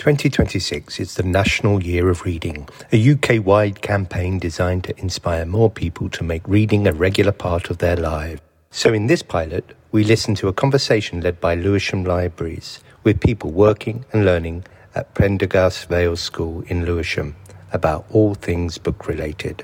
2026 is the National Year of Reading, a UK-wide campaign designed to inspire more people to make reading a regular part of their lives. So in this pilot, we listen to a conversation led by Lewisham Libraries with people working and learning at Prendergast Vale School in Lewisham about all things book-related.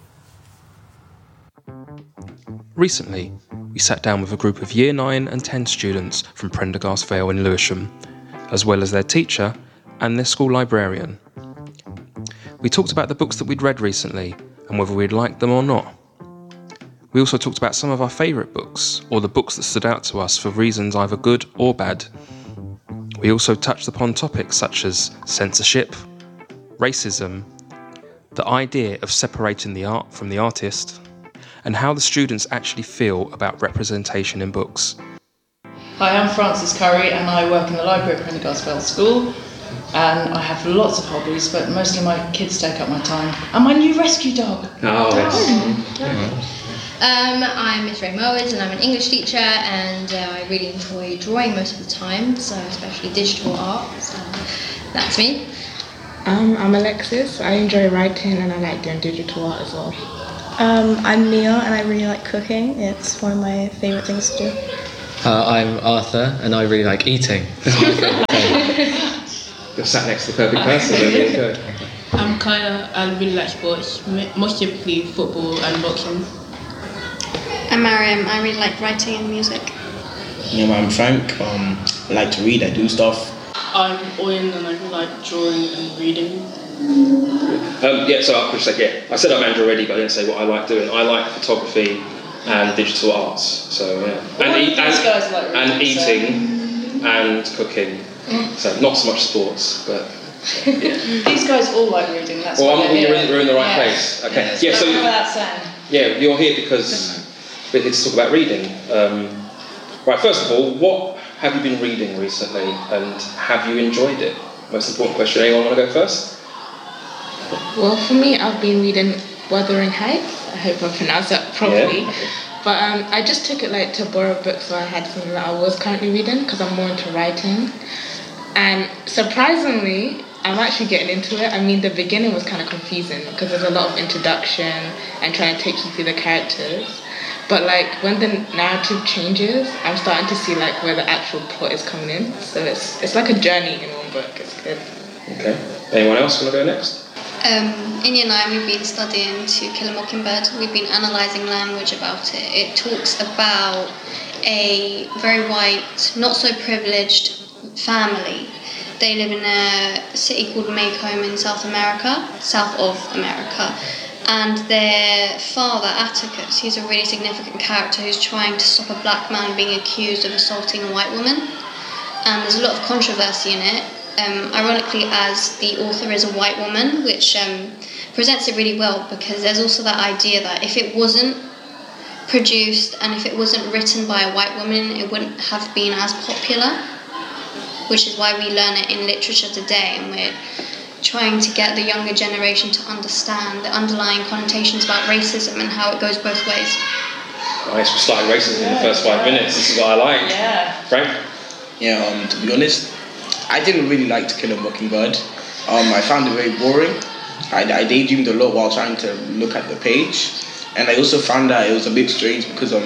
Recently, we sat down with a group of Year 9 and 10 students from Prendergast Vale in Lewisham, as well as their teacher and their school librarian. We talked about the books that we'd read recently and whether we'd liked them or not. We also talked about some of our favourite books, or the books that stood out to us for reasons either good or bad. We also touched upon topics such as censorship, racism, the idea of separating the art from the artist, and how the students actually feel about representation in books. Hi, I'm Frances Curry and I work in the library at Prendergast Vale School, and I have lots of hobbies, but mostly my kids take up my time. And my new rescue dog. I'm Miss Ray Mowers and I'm an English teacher, and I really enjoy drawing most of the time, so especially digital art, so that's me. I'm Alexis. I enjoy writing and I like doing digital art as well. I'm Mia and I really like cooking. It's one of my favourite things to do. I'm Arthur and I really like eating. It's my favourite thing. You're sat next to the perfect person, there you go. I'm Kyla, I really like sports, most typically football and boxing. I'm Mariam, I really like writing and music. I'm Frank, I like to read, I do stuff. I'm Owen and I really like drawing and reading. So I could say, I said I'm Andrew already, but I didn't say what I like doing. I like photography and digital arts, so yeah. And eating and cooking. So not so much sports, but yeah. These guys all like reading, that's why we're in the right place. Okay. Yeah, so that saying. Yeah, you're here because we're here to talk about reading. Right, first of all, what have you been reading recently and have you enjoyed it? Most important question. Anyone want to go first? Well, for me, I've been reading Wuthering Heights. I hope I pronounced that properly. Yeah. But I just took it to borrow books, so I had something that I was currently reading because I'm more into writing. And surprisingly, I'm actually getting into it. I mean, the beginning was kind of confusing because there's a lot of introduction and trying to take you through the characters. But when the narrative changes, I'm starting to see where the actual plot is coming in. So it's like a journey in one book. It's good. Okay. Anyone else want to go next? In Year 9 we've been studying To Kill a Mockingbird. We've been analysing language about it. It talks about a very white, not so privileged family. They live in a city called Maycomb in south of America. And their father, Atticus, he's a really significant character who's trying to stop a black man being accused of assaulting a white woman. And there's a lot of controversy in it. Ironically, as the author is a white woman, which presents it really well, because there's also that idea that if it wasn't produced and if it wasn't written by a white woman, it wouldn't have been as popular, which is why we learn it in literature today, and we're trying to get the younger generation to understand the underlying connotations about racism and how it goes both ways. Nice, we started racism in the first 5 minutes. This is what I like. Yeah. Frank? Yeah, to be honest, I didn't really like To Kill a Mockingbird. I found it very boring. I daydreamed a lot while trying to look at the page. And I also found that it was a bit strange because a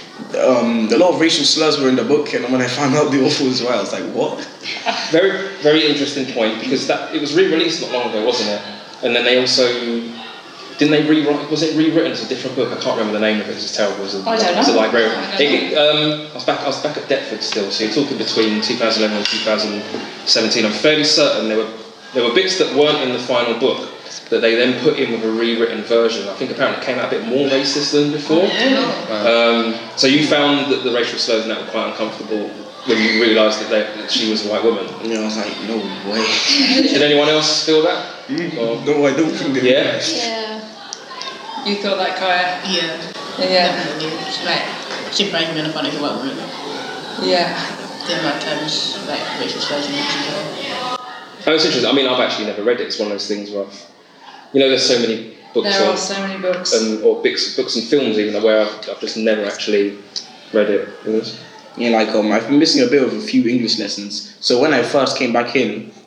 lot of racial slurs were in the book, and when I found out the author was white, I was like, what? Very, very interesting point, because it was re-released not long ago, wasn't it? And then they also... Didn't they rewrite? Was it rewritten as a different book? I can't remember the name of it. It's terrible. I don't know. As a librarian. I was back at Deptford still. So you're talking between 2011 and 2017. I'm fairly certain there were bits that weren't in the final book that they then put in with a rewritten version. I think apparently it came out a bit more racist than before. Wow. So you found that the racial slurs in that were quite uncomfortable when you realised that she was a white woman. Yeah, I was like, no way. Did anyone else feel that? No, I don't think they Yeah. Yeah. You thought that, Kaya? Yeah. Yeah. Definitely. Surprising and funny for white women. Yeah. The amount of times racial slurs in it. Oh, it's interesting. I mean, I've actually never read it. It's one of those things where there's so many books. There are so many books. Or books and films even where I've just never actually read it. Yeah, I've been missing a bit of a few English lessons. So when I first came back in,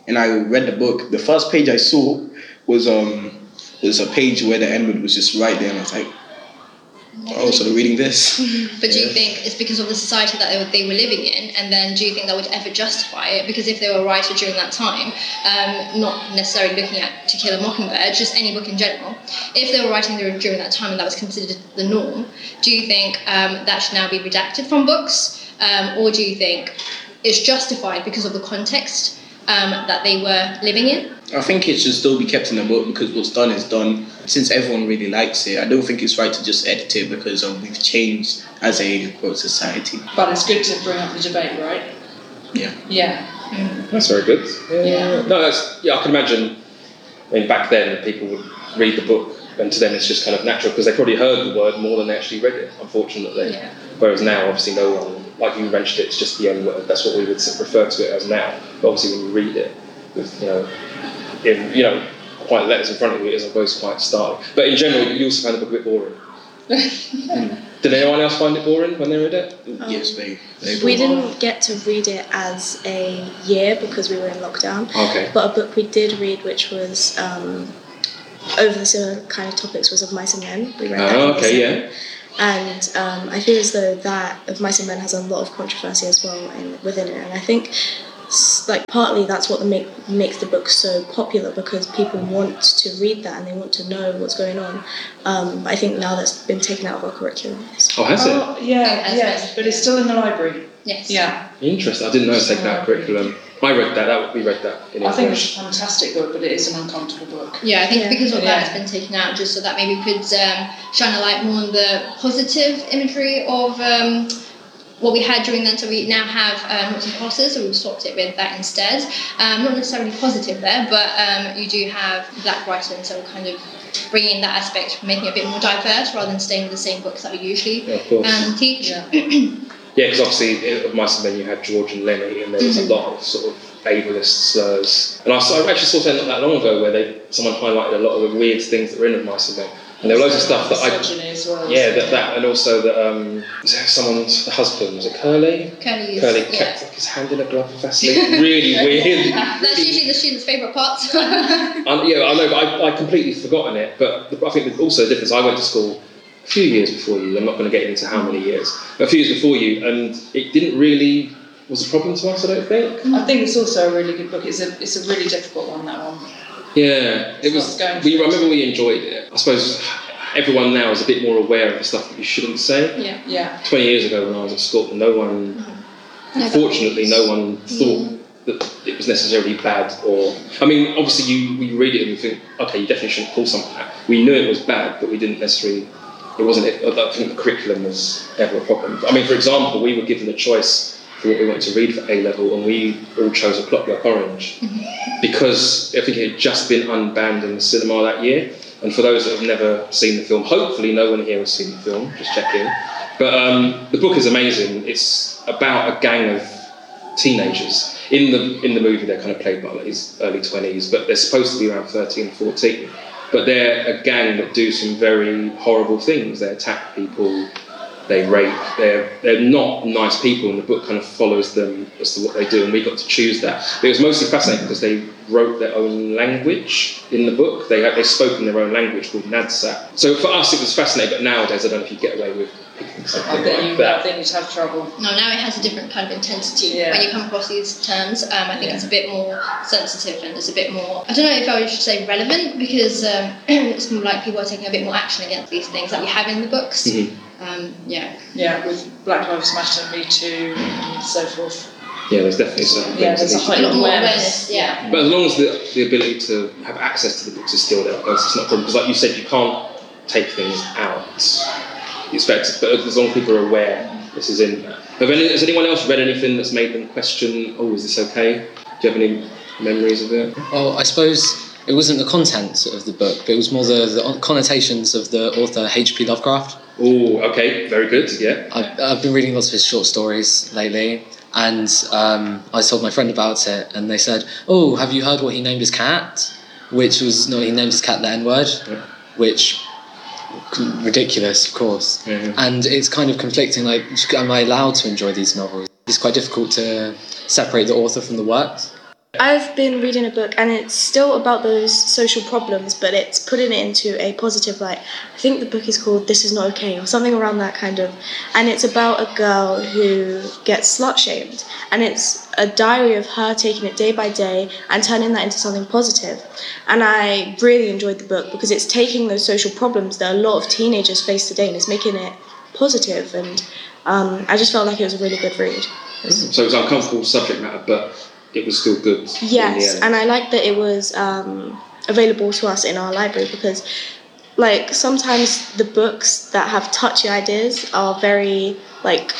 and I read the book, the first page I saw was a page where the N-word was just right there, and I was like, oh, so they're reading this. But do you think it's because of the society that they were living in, and then do you think that would ever justify it? Because if they were a writer during that time, not necessarily looking at To Kill a Mockingbird, just any book in general, if they were writing during that time and that was considered the norm, do you think that should now be redacted from books? Or do you think it's justified because of the context that they were living in? I think it should still be kept in the book because what's done is done. Since everyone really likes it, I don't think it's right to just edit it because we've changed as a quote society. But it's good to bring up the debate, right? Yeah. Yeah. That's very good. Yeah. No, I can imagine. I mean, back then people would read the book, and to them it's just kind of natural because they probably heard the word more than they actually read it. Unfortunately. Yeah. Whereas now, obviously, no one, like you mentioned, it's just the N word. That's what we would refer to it as now. But obviously, when you read it, with quite letters in front of you, it is, I suppose, quite startling. But in general, you also find the book a bit boring. Did anyone else find it boring when they read it? Yes, they we didn't get to read it as a year because we were in lockdown. Okay. But a book we did read, which was over the similar kind of topics, was Of Mice and Men. We read that. Okay, yeah. And I feel as though that Of Mice and Men has a lot of controversy as well within it, and I think partly that's what makes the book so popular, because people want to read that and they want to know what's going on. But I think now that's been taken out of our curriculum. Oh, has it? Yes, but it's still in the library. Yes. Yeah. Interesting. I didn't know it was taken out of curriculum. I read that. We read that in English. I think it's a fantastic book, but it is an uncomfortable book. Yeah, I think because of that it's been taken out, just so that maybe we could shine a light more on the positive imagery of what we had during then. So we now have noughts and crosses, so we've swapped it with that instead. Not necessarily positive there, but you do have black writing, so we're kind of bringing in that aspect, making it a bit more diverse rather than staying with the same books that we usually teach. Yeah, because obviously of Mice and Men you had George and Lenny, and there was a lot of sort of ableist slurs. And I actually saw something not that long ago where someone highlighted a lot of the weird things that were in Of Mice and Men. And there were loads of stuff that as well, that and also that someone's husband, was it Curly? Curly kept his hand in a glove for Vaseline. Really weird. That's usually the students' favourite part. I know, but I completely forgotten it. But I think also the difference, I went to school a few years before you. I'm not going to get into how many years, but a few years before you, and it didn't really was a problem to us, I don't think. I think it's also a really good book. It's a really difficult one, that one. Yeah, it was. I remember we enjoyed it. I suppose everyone now is a bit more aware of the stuff that you shouldn't say. Yeah. 20 years ago when I was at school, unfortunately, no one thought that it was necessarily bad. Or, I mean, obviously, we read it and we think, okay, you definitely shouldn't call something that. We knew it was bad, but we didn't necessarily. I don't think the curriculum was ever a problem. I mean, for example, we were given a choice for what we wanted to read for A-level, and we all chose A Clockwork Orange because I think it had just been unbanned in the cinema that year. And for those that have never seen the film, hopefully no one here has seen the film, just checking. But the book is amazing. It's about a gang of teenagers. In the movie, they're kind of played by these early 20s, but they're supposed to be around 13, 14. But they're a gang that do some very horrible things. They attack people, they rape, they're not nice people, and the book kind of follows them as to what they do, and we got to choose that. But it was mostly fascinating because they wrote their own language in the book. They spoke in their own language called Nadsat. So for us it was fascinating, but nowadays I don't know if you get away with picking something like that. I think you'd have trouble. No, now it has a different kind of intensity when you come across these terms. I think it's a bit more sensitive and it's a bit more, I don't know if I should say relevant, because it's more like people are taking a bit more action against these things that we have in the books. With Black Lives Matter, Me Too, and so forth. Yeah, there's definitely some things. There's a lot more awareness. But as long as the ability to have access to the books is still there, it's not a problem. Because like you said, you can't take things out. You expect it, but as long as people are aware this is in there. Has anyone else read anything that's made them question, is this okay? Do you have any memories of it? Well, I suppose it wasn't the content of the book, but it was more the connotations of the author H.P. Lovecraft. Oh, okay, very good, yeah. I've been reading lots of his short stories lately, and I told my friend about it, and they said, "Oh, have you heard what he named his cat?" He named his cat the N-word, which ridiculous, of course. Yeah. And it's kind of conflicting. Like, am I allowed to enjoy these novels? It's quite difficult to separate the author from the works. I've been reading a book and it's still about those social problems, but it's putting it into a positive light. I think the book is called This Is Not Okay or something around that kind of, and it's about a girl who gets slut-shamed, and it's a diary of her taking it day by day and turning that into something positive. And I really enjoyed the book because it's taking those social problems that a lot of teenagers face today and it's making it positive, and I just felt like it was a really good read. So it was uncomfortable subject matter, but it was still good. Yes, and I like that it was available to us in our library because, like, sometimes the books that have touchy ideas are very, like,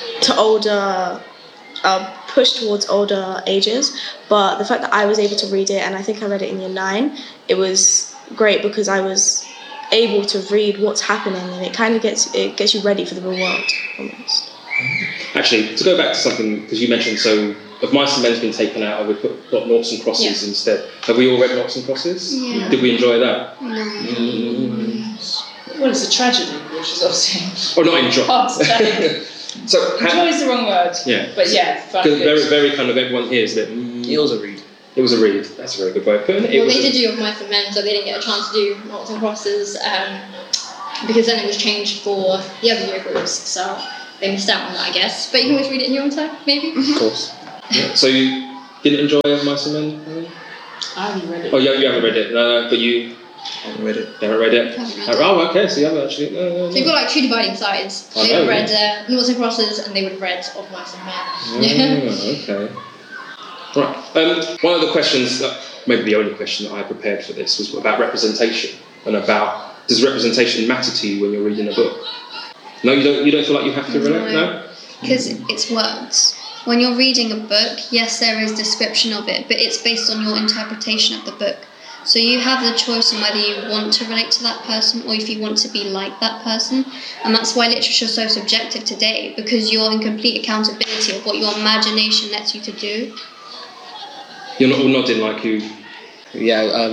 pushed towards older ages. But the fact that I was able to read it, and I think I read it in year 9, it was great because I was able to read what's happening, and it kind of gets you ready for the real world almost. Actually, to go back to something, because you mentioned, so Of Mice and Men's been taken out, and we've got Noughts and Crosses instead. Have we all read Noughts and Crosses? Yeah. Did we enjoy that? No. Well, it's a tragedy, which is obviously... Oh, not enjoy. So, enjoy is the wrong word. Yeah. But yeah, because very kind of everyone here is that... It was a read. It was a read. That's a very good way of putting it. Well, they did do Of Mice and Men, so they didn't get a chance to do Noughts and Crosses, because then it was changed for the other year groups, so they missed out on that, I guess. But you can always read it in your own time, maybe. Of course. Yeah. So you didn't enjoy Of Mice and Men? I haven't read it. Oh, you haven't read it. No, but you... I haven't read it. You haven't read it? Oh, okay, so you haven't actually... No. So you've got like two dividing sides. They would have read Noughts and Crosses, and they would have read Of Mice and Men. Okay. Right. One of the questions, maybe the only question that I prepared for this, was about representation, and about, does representation matter to you when you're reading a book? No, you don't feel like you have to relate? No? Because it's words. When you're reading a book, yes, there is description of it, but it's based on your interpretation of the book. So you have the choice on whether you want to relate to that person or if you want to be like that person. And that's why literature is so subjective today, because you're in complete accountability of what your imagination lets you to do. You're not all nodding like you... Yeah,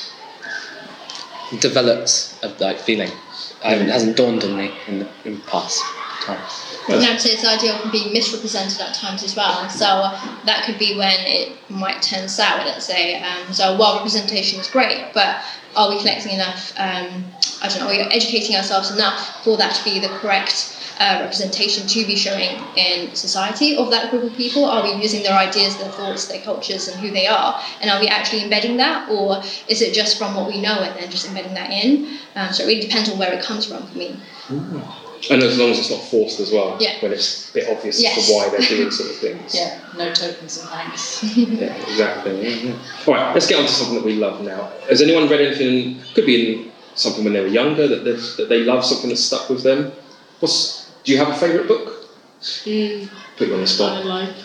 developed a feeling. It hasn't dawned on me in past times. And actually, this idea can be misrepresented at times as well. So that could be when it might turn sour, let's say. So while representation is great, but are we collecting enough, are we educating ourselves enough for that to be the correct representation to be showing in society of that group of people? Are we using their ideas, their thoughts, their cultures and who they are? And are we actually embedding that? Or is it just from what we know and then just embedding that in? So it really depends on where it comes from for me. And as long as it's not forced as well, yeah. When it's a bit obvious as to why they're doing sort of things. Yeah, no tokens and thanks. Yeah, exactly. Yeah. All right, let's get on to something that we love now. Has anyone read anything, could be in something when they were younger, that they love, something that stuck with them? Do you have a favourite book? Put you on the spot. I like,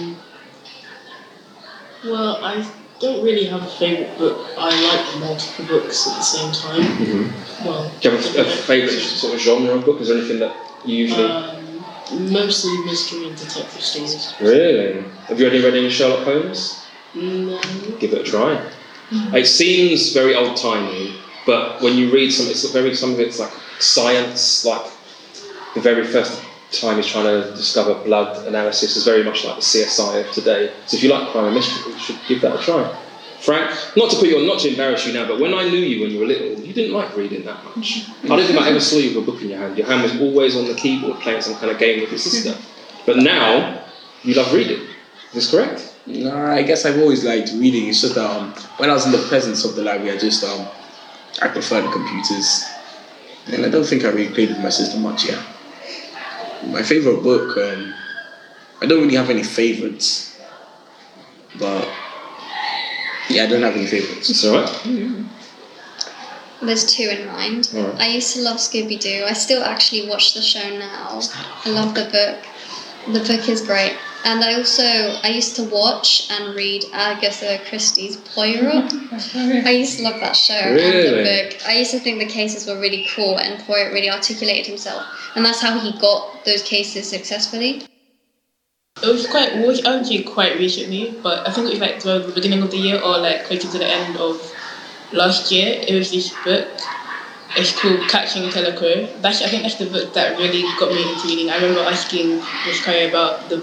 well, I don't really have a favourite book. I like multiple books at the same time. Mm-hmm. Well, do you have a favourite sort of genre of book? Is there anything that you usually... mostly mystery and detective stories. Really? Have you read any Sherlock Holmes? No. Give it a try. It seems very old-timey, but when you read some of it's like science, like the very first time he's trying to discover blood analysis is very much like the CSI of today. So if you like crime and mystery, you should give that a try. Frank, not to embarrass you now, but when I knew you when you were little, you didn't like reading that much. I don't think I ever saw you with a book in your hand. Your hand was always on the keyboard playing some kind of game with your sister. But now, you love reading. Is this correct? No, I guess I've always liked reading. It's just that when I was in the presence of the library, I prefer the computers. And I don't think I really played with my sister much, yeah. My favourite book, I don't really have any favourites. But... yeah, I don't have any favourites. It's alright. There's two in mind. Right. I used to love Scooby-Doo. I still actually watch the show now. I love the book. The book is great. And I used to watch and read Agatha Christie's Poirot. I used to love that show and the book. I used to think the cases were really cool and Poirot really articulated himself. And that's how he got those cases successfully. It was actually quite recently, but I think it was like the beginning of the year or like closer to the end of last year. It was this book. It's called Catching Teleco. I think that's the book that really got me into reading. I remember asking Miss Curry about the book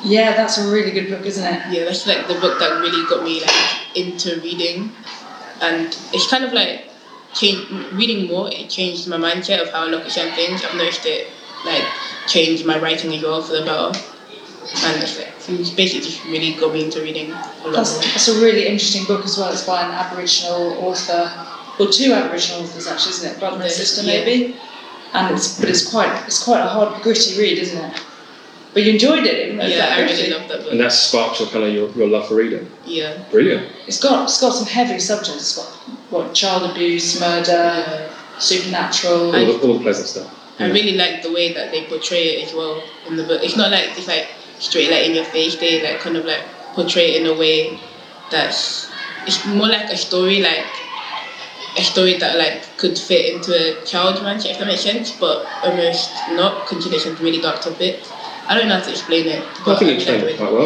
Yeah, that's a really good book, isn't it? Yeah, that's like the book that really got me like into reading, and it's kind of like reading more. It changed my mindset of how I look at certain things. I've noticed it like changed my writing as well for the better, and it's basically just really got me into reading a lot. That's a really interesting book as well. It's by an Aboriginal author, well, 2 Aboriginal authors actually, isn't it? Brother and sister, maybe. And it's quite a hard, gritty read, isn't it? But you enjoyed it, even though it's I really loved that book. And that sparked your love for reading? Yeah. Brilliant. It's got some heavy subjects. It's got child abuse, murder, supernatural. All the pleasant stuff. I really like the way that they portray it as well in the book. It's not like just like straight like in your face. They like kind of like portray it in a way it's more like a story that like could fit into a child's mindset, if that makes sense, but almost not, considering really dark topic. I don't know how to explain it. I think you explained it quite well.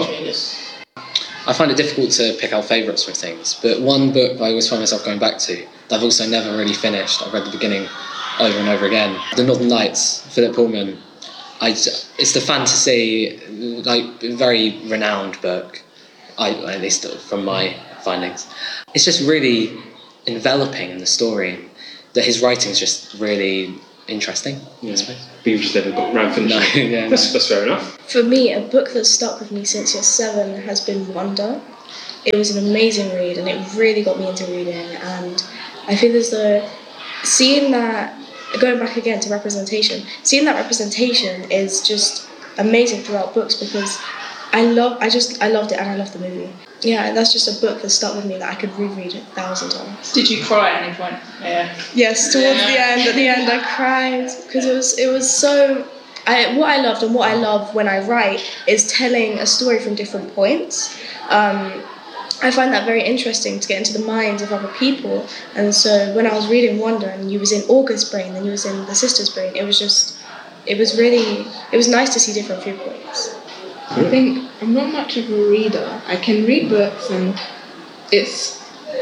I find it difficult to pick out favourites with things, but one book I always find myself going back to that I've also never really finished. I've read the beginning over and over again. The Northern Lights, Philip Pullman. It's the fantasy, like very renowned book. At least from my findings, it's just really enveloping in the story. That his writing is just really interesting. Yeah. But you just never got around finishing. No, that's fair enough. For me, a book that stuck with me since year 7 has been Wonder. It was an amazing read, and it really got me into reading. And I feel as though seeing that, going back again to representation, seeing that representation is just amazing throughout books, because I loved it, and I loved the movie. Yeah, that's just a book that stuck with me that I could reread 1,000 times. Did you cry at any point? Yeah. Yes, towards the end. At the end, I cried because it was so. What I loved and what I love when I write is telling a story from different points. I find that very interesting to get into the minds of other people. And so when I was reading Wonder and you was in August's brain, then you was in the sister's brain, it was nice to see different viewpoints. I think I'm not much of a reader. I can read books, and it's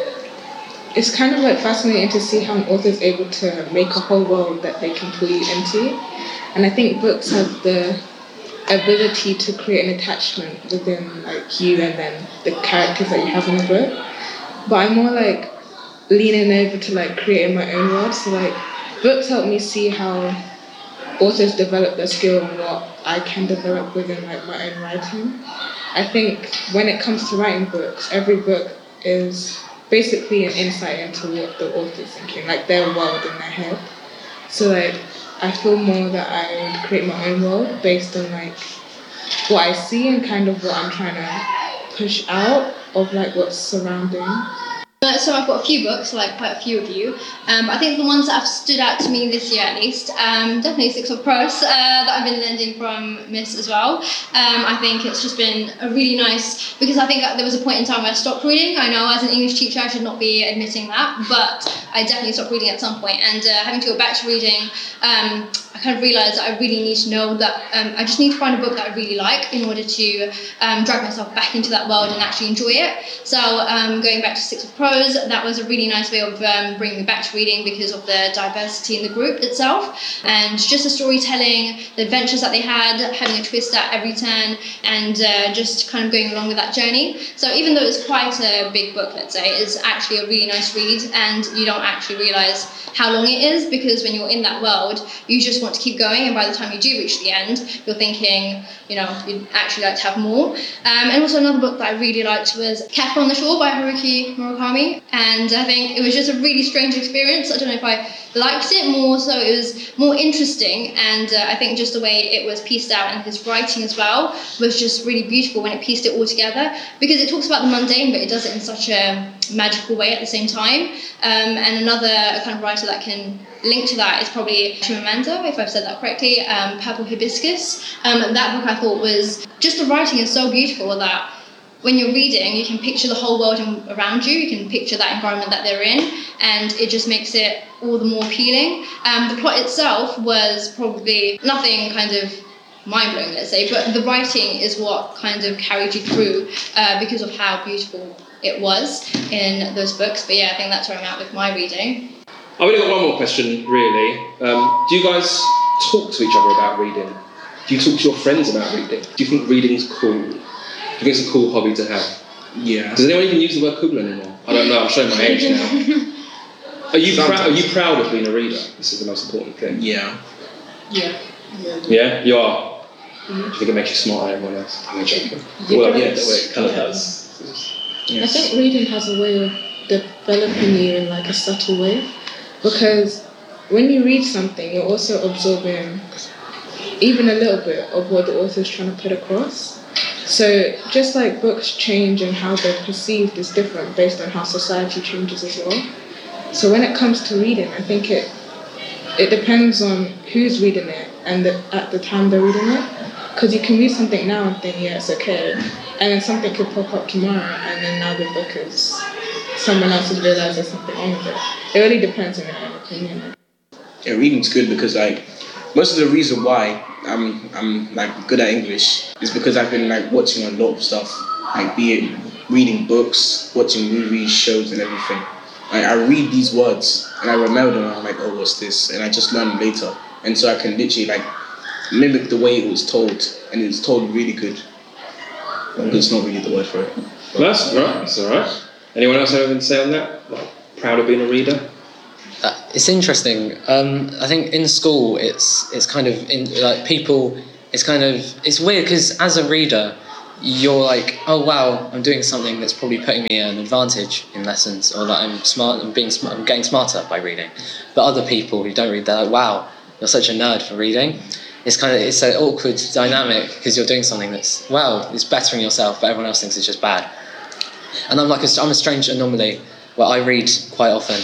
kind of like fascinating to see how an author is able to make a whole world that they can pull you into. And I think books have the ability to create an attachment within like you and then the characters that you have in the book. But I'm more like leaning over to like creating my own world. So like books help me see how authors develop their skill and what I can develop within like my own writing. I think when it comes to writing books, every book is basically an insight into what the author's thinking, like their world in their head. So like I feel more that I would create my own world based on like what I see and kind of what I'm trying to push out of like what's surrounding. So I've got a few books, like quite a few of you. I think the ones that have stood out to me this year at least, definitely Six of Crows that I've been lending from Miss as well. I think it's just been a really nice, because I think there was a point in time where I stopped reading. I know as an English teacher I should not be admitting that, but I definitely stopped reading at some point. And having to go back to reading, I kind of realised that I really need to know that I just need to find a book that I really like in order to drag myself back into that world and actually enjoy it. So going back to Six of Crows, that was a really nice way of bringing me back to reading because of the diversity in the group itself, and just the storytelling, the adventures that they had, having a twist at every turn, and just kind of going along with that journey. So even though it's quite a big book, let's say, it's actually a really nice read, and you don't actually realise how long it is, because when you're in that world, you just want to keep going, and by the time you do reach the end, you're thinking, you'd actually like to have more. And also another book that I really liked was Cafe on the Shore by Haruki Murakami, and I think it was just a really strange experience. I don't know if I liked it more, so it was more interesting, and I think just the way it was pieced out and his writing as well was just really beautiful when it pieced it all together, because it talks about the mundane, but it does it in such a magical way at the same time. And another kind of writer that can link to that is probably Chimamanda, if I've said that correctly, Purple Hibiscus. That book I thought was, just the writing is so beautiful that when you're reading, you can picture the whole world around you, you can picture that environment that they're in, and it just makes it all the more appealing. The plot itself was probably nothing kind of mind-blowing, let's say, but the writing is what kind of carried you through because of how beautiful it was in those books. But yeah, I think that's where I'm at with my reading. I've only got one more question, really. Do you guys talk to each other about reading? Do you talk to your friends about reading? Do you think reading's cool? Do you think it's a cool hobby to have? Yeah. Does anyone even use the word cool anymore? I don't know, I'm showing my age now. Are you proud of being a reader? This is the most important thing. Yeah. Yeah. Yeah, you are? Do you think it makes you smarter than everyone else? I'm joking. Well, yeah, it kind of does. I think reading has a way of developing you in like a subtle way, because when you read something, you're also absorbing even a little bit of what the author's trying to put across. So just like books change and how they're perceived is different based on how society changes as well. So when it comes to reading, I think it depends on who's reading it and at the time they're reading it. Because you can read something now and think, yeah, it's okay, and then something could pop up tomorrow, and then now the book is someone else has realised there's something wrong with it. It really depends on your own opinion. Yeah, reading's good because like most of the reason why I'm like good at English is because I've been like watching a lot of stuff, like be it reading books, watching movies, shows, and everything. Like I read these words and I remember them, and I'm like, oh, what's this? And I just learn them later, and so I can literally like mimic the way it was told, and it's told really good. But it's not really the word for it. Well, that's right. That's all right. Anyone else have anything to say on that? Like, proud of being a reader? It's interesting. I think in school it's kind of like people. It's weird because as a reader, you're like, oh wow, I'm doing something that's probably putting me at an advantage in lessons, or that I'm smart. I'm getting smarter by reading. But other people who don't read, they're like, wow, you're such a nerd for reading. It's an awkward dynamic because you're doing something that's, wow, it's bettering yourself, but everyone else thinks it's just bad. And I'm a strange anomaly where I read quite often